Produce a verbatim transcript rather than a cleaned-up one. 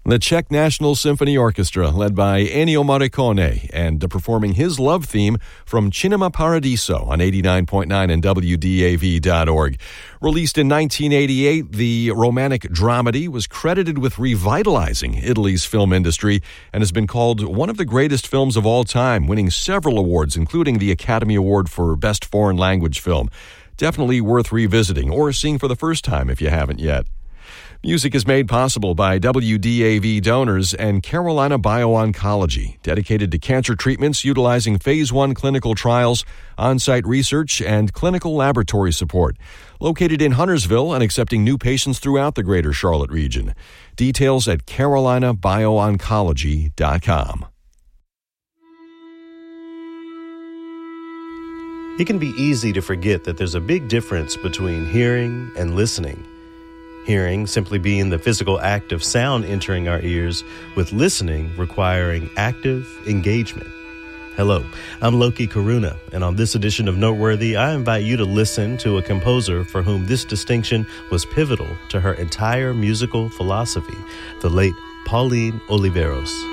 The Czech National Symphony Orchestra, led by Ennio Morricone, and uh, performing his love theme from Cinema Paradiso on eighty-nine point nine and W D A V dot org. Released in nineteen eighty-eight, the romantic dramedy was credited with revitalizing Italy's film industry and has been called one of the greatest films of all time, winning several awards, including the Academy Award for Best Foreign Language Film. Definitely worth revisiting or seeing for the first time if you haven't yet. Music is made possible by W D A V donors and Carolina Bio-Oncology, dedicated to cancer treatments utilizing phase one clinical trials, on-site research, and clinical laboratory support. Located in Huntersville and accepting new patients throughout the greater Charlotte region. Details at carolina bio oncology dot com. It can be easy to forget that there's a big difference between hearing and listening. Hearing simply being the physical act of sound entering our ears, with listening requiring active engagement. Hello, I'm Loki Karuna, and on this edition of Noteworthy, I invite you to listen to a composer for whom this distinction was pivotal to her entire musical philosophy, the late Pauline Oliveros.